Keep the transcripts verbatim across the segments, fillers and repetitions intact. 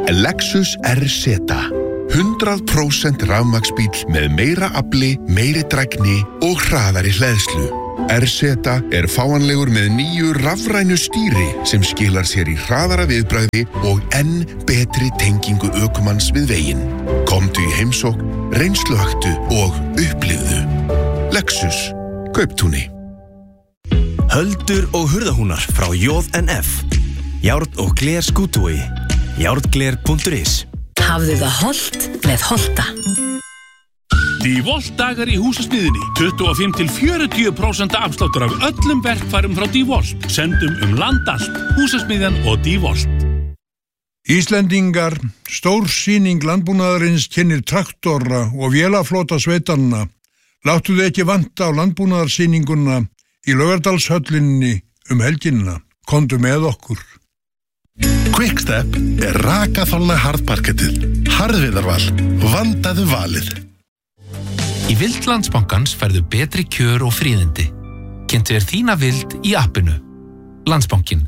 Lexus R Z. hundrað prósent rafmagnsbíll með meira afli, meiri drægni og hraðari hleðslu. R Z er fáanlegur með nýju rafrænu stýri sem skilar sér í hraðara viðbragði og enn betri tengingu ökumanns við veginn. Komdu í heimsókn, reynsluaktu og upplifðu. Lexus, Kauptúni. Höldur og hurðahúnar frá J N F. Járn og gler skútúi. járngler punktur is. Hafðu það hollt með Holta. DeWalt dagar í húsasmiðinni. tuttugu og fimm til fjörutíu prósent afsláttur af öllum verkfærum frá DeWalt. Sendum um land allt. Húsasmiðjan og DeWalt. Íslendingar, stór sýning landbúnaðarins kynnir traktora og vélaflota sveitanna. Láttu þið ekki vanta á landbúnaðarsýninguna í Laugardalshöllinni um helginna. Komdu með okkur. Quickstep er rakaþolna harðparkettið. Harðviðarval. Vandaðu valið. Í Vild Landsbankans færðu betri kjör og fríðindi. Kynntu þér þína vild í appinu. Landsbankin.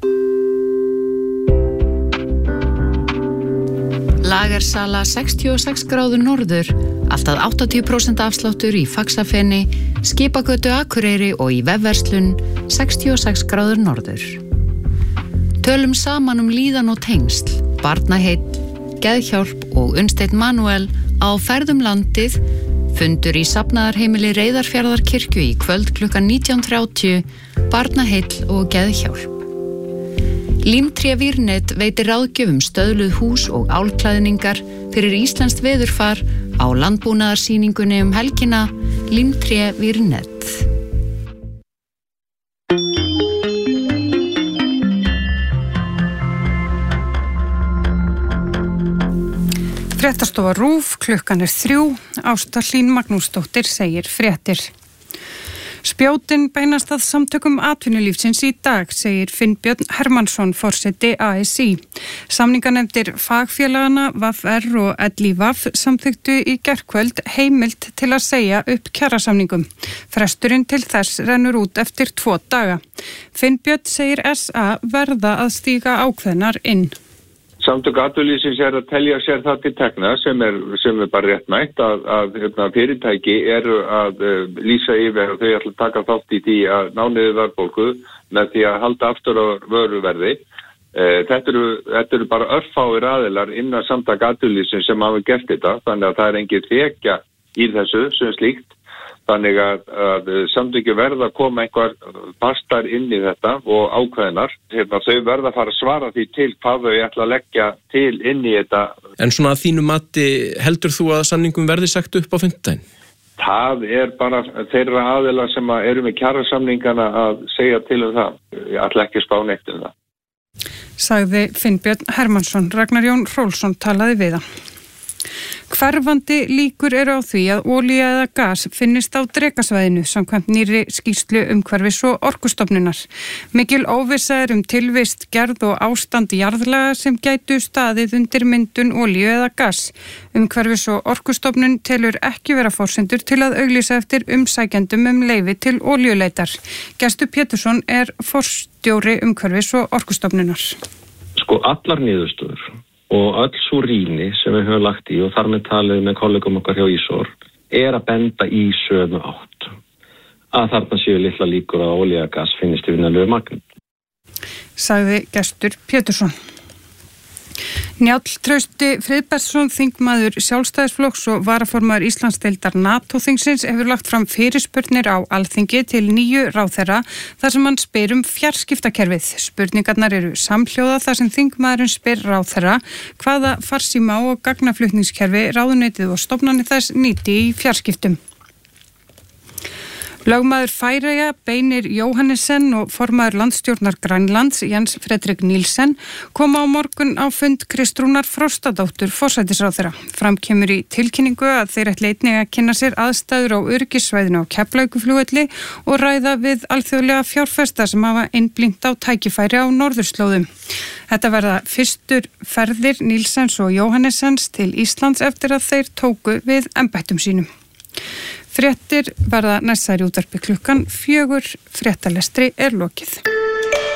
Lagersala sextíu og sex gráður norður, alltaf áttatíu prósent afsláttur í Faxafeni, Skipagötu Akureyri og í vefverslun sextíu og sex gráður norður. Tölum saman um líðan og tengsl, barnaheill, geðhjálp og Unnsteinn Manuel á ferðum landið, fundur í safnaðarheimili Reyðarfjarðarkirkju í kvöld klukkan nítján þrjátíu, barnaheill og geðhjálp. Límtré Vírnet veitir ráðgjöf um stöðluð hús og álklæðningar fyrir íslenskt veðurfar á landbúnaðarsýningunni um helgina Límtré Vírnet. Fréttastofa RÚV, klukkan er þrjú, Ásta Hlín Magnúsdóttir segir fréttir. Spjótin beinast að samtökum atvinnulífsins í dag, segir Finnbjörn Hermannsson, forseti A S í. Samninganefndir fagfélagana V R og L I V samþykktu í gærkvöld heimild til að segja upp kjarasamningum. Fresturinn til þess rennur út eftir tvo daga. Finnbjörn segir S A verða að stíga ákveðnar inn. Samtök atvinnulífsins er að telja sér það til tekna sem er, sem er bara réttmætt að, að, að fyrirtæki eru að uh, lýsa yfir og þau ætla að taka þátt í því að ná niður verðbólgu með því að halda aftur á vöruverði. Uh, þetta, eru, þetta eru bara örfáir aðilar innan samtök atvinnulífsins sem hafa gert þetta, þannig að það er engin þekja í þessu sem slíkt. Þannig að, að samtökju verða að koma einhver fastar inn í þetta og ákveðnar. Hérna, þau verða að fara að svara því til hvað þau ætla að leggja til inn í þetta. En svona að þínu mati, heldur þú að samningum verði sagt upp á fimmtudaginn? Það er bara þeirra aðila sem eru með kjarasamningana að segja til um það. Ég ætla ekki að spá neitt um það. Sagði Finnbjörn Hermannsson. Ragnar Jón Hrólfsson talaði við hann. Hverfandi líkur eru á því að olía eða gas finnist á Drekasvæðinu samkvæmt nýrri skýrslu umhverfis og orkustofnunar. Mikil óvissa er um tilvist, gerð og ástand jarðlaga sem gætu staðið undir myndun olíu eða gas. Umhverfis og orkustofnun telur ekki vera forsendur til að auglýsa eftir umsækjendum um leyfi til olíuleitar. Gestur Pétursson er forstjóri umhverfis og orkustofnunar. Sko allar niðurstöður og öll svo rýni sem við höfum lagt í og þar með talið með kollegum okkar hjá Ísor er að benda í sömu átt. Að þarna séu litla líkur að olía og gas finnist í vinnanlegu magni. Sagði gestur Pétursson. Njáll Trausti Friðbertsson, þingmaður Sjálfstæðisflokks og varaformaður Íslandsdeildar NATO-þingsins hefur lagt fram fyrirspurnir á Alþingi til nýju ráðherra þar sem hann spyr um fjarskiptakerfið. Spurningarnar eru samhljóða þar sem þingmaðurinn spyr ráðherra hvaða farsíma og gagnaflutningskerfi ráðuneytið og stofnanir þess nýti í fjarskiptum. Lögmaður Færeyja Beinir Jóhannessen og formaður landstjórnar Grænlands Jens Fredrik Nielsen koma á morgun á fund Kristrúnar Frostadóttur forsætisráðherra. Fram kemur í tilkynningu að þeir ætli einnig að kynna sér aðstæður á öryggissvæðinu á Keflavíkurflugvelli og ræða við alþjóðlega fjárfesta sem hafa einblínt á tækifæri á norðurslóðum. Þetta verða fyrstur ferðir Nielsens og Jóhannessens til Íslands eftir að þeir tóku við embættum sínum. Fréttir verða næst þær í útvarpi klukkan fjögur, fréttalestri er lokið.